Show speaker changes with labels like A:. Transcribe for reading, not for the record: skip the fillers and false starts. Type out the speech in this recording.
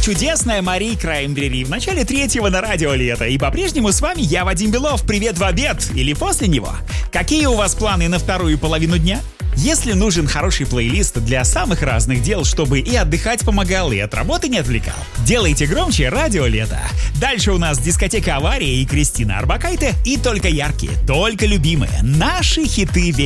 A: чудесная Мария Краймбрери в начале 3-го на радио Лето. И по-прежнему с вами я, Вадим Белов. Привет в обед или после него. Какие у вас планы на вторую половину дня? Если нужен хороший плейлист для самых разных дел, чтобы и отдыхать помогал, и от работы не отвлекал, делайте громче радио Лето. Дальше у нас дискотека «Авария» и Кристина Орбакайте. И только яркие, только любимые, наши хиты